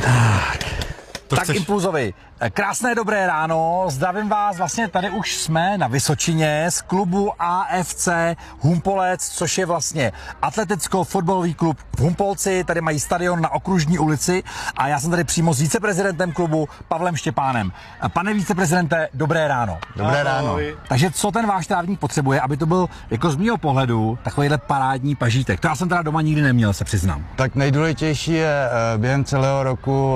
Tak Impulzovi, krásné dobré ráno, zdravím vás, vlastně tady už jsme na Vysočině z klubu AFC Humpolec, což je vlastně atleticko-fotbalový klub v Humpolci, tady mají stadion na Okružní ulici a já jsem tady přímo s viceprezidentem klubu Pavlem Štěpánem. Pane viceprezidente, dobré ráno. Dobré ráno. Takže co ten váš trávník potřebuje, aby to byl jako z mýho pohledu takovýhle parádní pažítek? To já jsem teda doma nikdy neměl, se přiznám. Tak nejdůležitější je během celého roku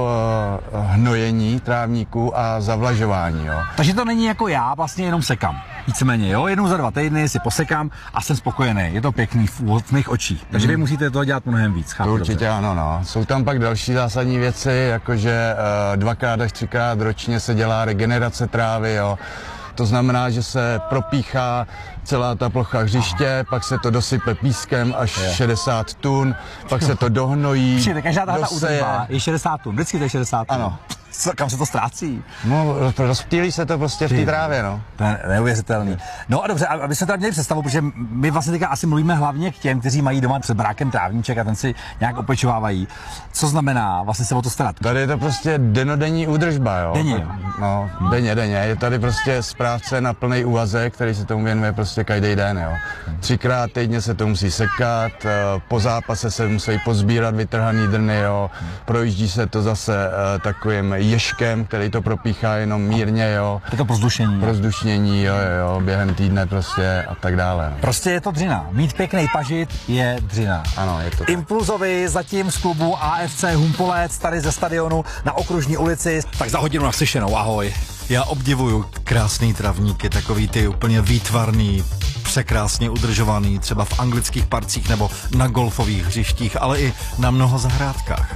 hnojení trávníků a zavlažování. Jo. Takže to není jako já, vlastně jenom sekám. Víceméně, jo, jednou za 2 týdny si posekám a jsem spokojený. Je to pěkný v mých očích. Takže vy musíte toho dělat mnohem víc. To určitě dobře. Ano, no. Jsou tam pak další zásadní věci, jakože 2x až 3x ročně se dělá regenerace trávy, jo. To znamená, že se propíchá celá ta plocha hřiště, pak se to dosype pískem až 60 tun, pak se to dohnojí. Přijde, každá tahle údržba je 60 tun, vždycky to je 60 tun. Ano. Kam se to ztrácí? No, rozptýlí se to prostě v té trávě, no. To je neuvěřitelný. No a dobře, aby jsme teda měli představu, protože my vlastně teďka asi mluvíme hlavně k těm, kteří mají doma před brákem trávníček a ten si nějak opečovávají. Co znamená vlastně se o to starat? Tady je to prostě denodenní údržba, jo. Denně. No, denně. Je tady prostě správce na plný úvazek, který se tomu věnuje prostě každý den, jo. 3x týdně se to musí sekat, po zápase se musí pozbírat vytrhaný drny, jo. Projíždí se to zase takovým ježkem, který to propíchá jenom mírně, jo. Je to prozdušnění. Prozdušnění, jo, během týdne prostě a tak dále. No. Prostě je to dřina. Mít pěkný pažit je dřina. Ano, je to tak. Impulzovi zatím z klubu AFC Humpolec, tady ze stadionu na Okružní ulici. Tak za hodinu naslyšenou, ahoj. Já obdivuju krásný travníky, takový ty úplně výtvarný, překrásně udržovaný, třeba v anglických parcích nebo na golfových hřištích, ale i na mnoha zahrádkách.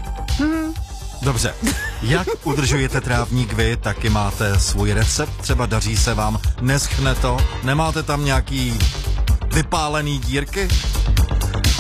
Dobře, jak udržujete trávník vy, taky máte svůj recept, třeba daří se vám, neschne to, nemáte tam nějaký vypálený dírky?